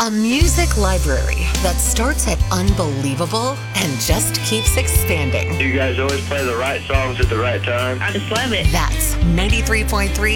A music library that starts at unbelievable and just keeps expanding. You guys always play the right songs at the right time. I just love it. That's 93.3